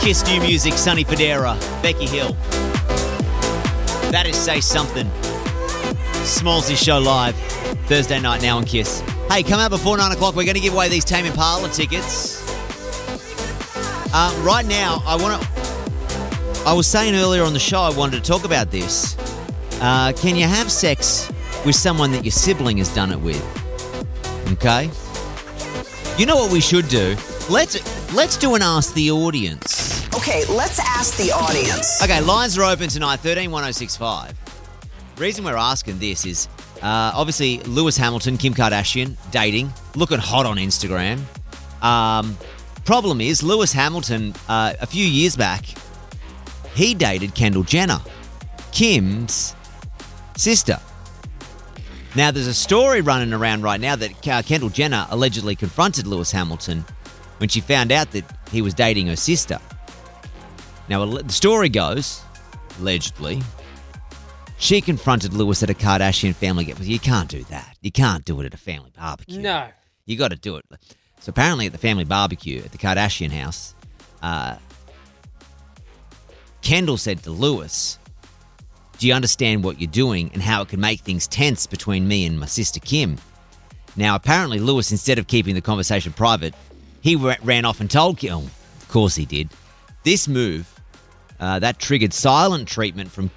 Kiss New Music, Sonny Fodera, Becky Hill. That is Say Something. Smallsy Show live, Thursday night now on Kiss. Hey, come out before 9 o'clock. We're going to give away these Tame Impala tickets. Right now, I was saying earlier on the show I wanted to talk about this. Can you have sex with someone that your sibling has done it with? Okay? You know what we should do? Let's do an Ask the Audience. Okay, let's ask the audience. Okay, lines are open tonight, 131065. The reason we're asking this is, obviously, Lewis Hamilton, Kim Kardashian, dating, looking hot on Instagram. Problem is, Lewis Hamilton, a few years back, he dated Kendall Jenner, Kim's sister. Now, there's a story running around right now that Kendall Jenner allegedly confronted Lewis Hamilton when she found out that he was dating her sister. Now, the story goes, allegedly, she confronted Lewis at a Kardashian family get. You can't do that. You can't do it at a family barbecue. No. You got to do it. So apparently at the family barbecue at the Kardashian house, Kendall said to Lewis, do you understand what you're doing and how it can make things tense between me and my sister Kim? Now, apparently Lewis, instead of keeping the conversation private, he ran off and told Kim. Of course he did. This move, that triggered silent treatment from